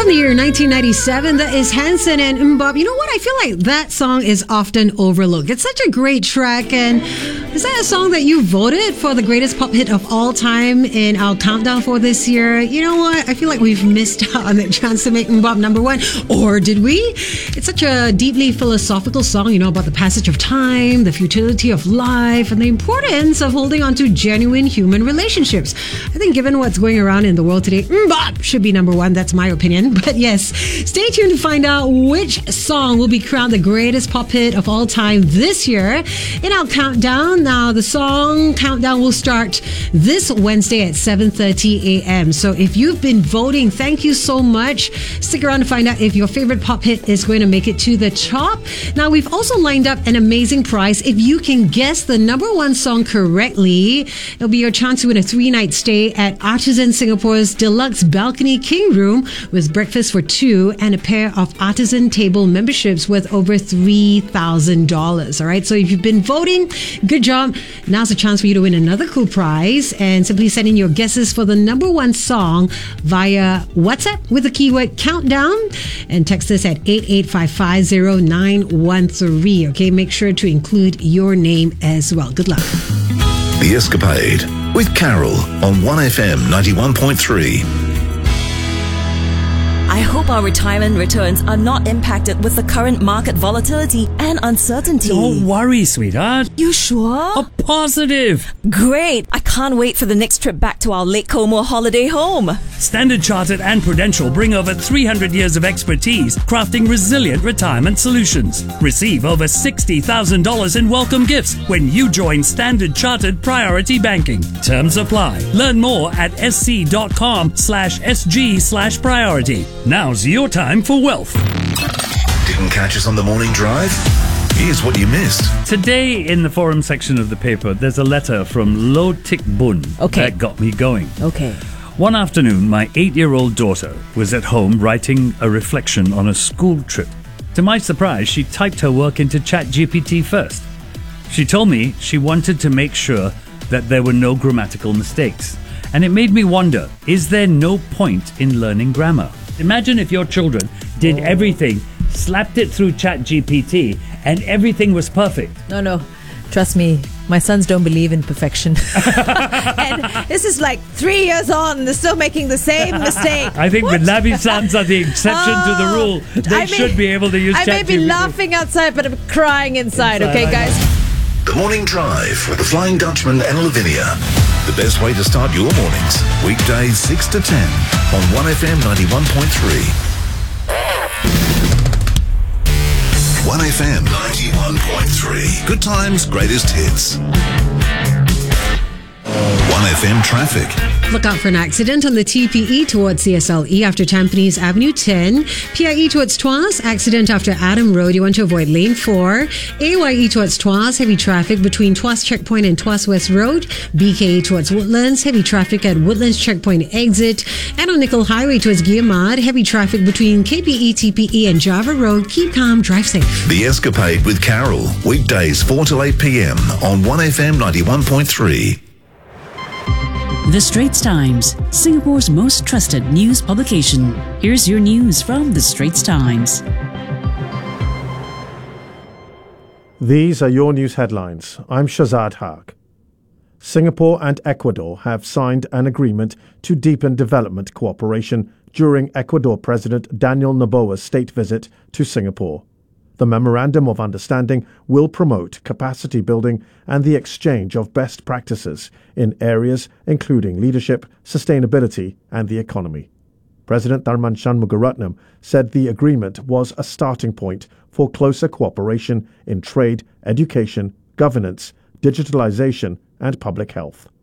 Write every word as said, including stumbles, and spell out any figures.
From the year nineteen ninety-seven, that is Hanson and Mbop. You know what? I feel like that song is often overlooked. It's such a great track, and is that a song that you voted for the greatest pop hit of all time in our countdown for this year? You know what? I feel like we've missed out on that chance to make Mbop number one. Or did we? It's such a deeply philosophical song, you know, about the passage of time, the futility of life, and the importance of holding on to genuine human relationships. I think given what's going around in the world today, Mbop should be number one. That's my opinion. But yes, stay tuned to find out which song will be crowned the greatest pop hit of all time this year in our countdown. Now, the song countdown will start this Wednesday at seven thirty a.m. So if you've been voting, thank you so much. Stick around to find out if your favorite pop hit is going to make it to the top. Now, we've also lined up an amazing prize. If you can guess the number one song correctly, it'll be your chance to win a three-night stay at Artisan Singapore's Deluxe Balcony King Room with breakfast for two and a pair of Artisan Table memberships worth over three thousand dollars. All right, so if you've been voting, good job. Now's a chance for you to win another cool prize, and simply send in your guesses for the number one song via WhatsApp with the keyword countdown and text us at eight eight five five zero nine one three. Okay, make sure to include your name as well. Good luck. The Escapade with Carol on one F M ninety-one point three. I hope our retirement returns are not impacted with the current market volatility and uncertainty. Don't worry, sweetheart. You sure? A positive. Great. I can't wait for the next trip back to our Lake Como holiday home. Standard Chartered and Prudential bring over three hundred years of expertise crafting resilient retirement solutions. Receive over sixty thousand dollars in welcome gifts when you join Standard Chartered Priority Banking. Terms apply. Learn more at sc.com slash sg slash priority. Now's your time for wealth. Didn't catch us on the morning drive? Here's what you missed. Today in the forum section of the paper, there's a letter from Lo Tik Bun Okay. that got me going. Okay. One afternoon, my eight-year-old daughter was at home writing a reflection on a school trip. To my surprise, she typed her work into ChatGPT first. She told me she wanted to make sure that there were no grammatical mistakes. And it made me wonder, is there no point in learning grammar? Imagine if your children did everything, slapped it through ChatGPT, and everything was perfect. No, no. Trust me, my sons don't believe in perfection. And this is like three years on, they're still making the same mistake. I think What? with Lavi's sons are the exception to the Oh, rule. They I may- should be able to use I may be ChatGPT. laughing outside, but I'm crying inside, Inside, okay, I guys? The Morning Drive with the Flying Dutchman and Lavinia. The best way to start your mornings. Weekdays six to ten on one F M ninety-one point three. one F M ninety-one point three. Good times, greatest hits. one F M traffic. Look out for an accident on the T P E towards C S L E after Tampines Avenue ten. P I E towards Tuas, accident after Adam Road. You want to avoid lane four. A Y E towards Tuas, heavy traffic between Tuas Checkpoint and Tuas West Road. B K E towards Woodlands, heavy traffic at Woodlands Checkpoint exit. And on Nickel Highway towards Guillemard, heavy traffic between K P E, T P E and Java Road. Keep calm, drive safe. The Escapade with Carol. Weekdays four to eight p.m. on one F M ninety-one point three. The Straits Times, Singapore's most trusted news publication. Here's your news from The Straits Times. These are your news headlines. I'm Shazad Haq. Singapore and Ecuador have signed an agreement to deepen development cooperation during Ecuador President Daniel Noboa's state visit to Singapore. The Memorandum of Understanding will promote capacity building and the exchange of best practices in areas including leadership, sustainability, and the economy. President Tharman Shanmugaratnam said the agreement was a starting point for closer cooperation in trade, education, governance, digitalization, and public health.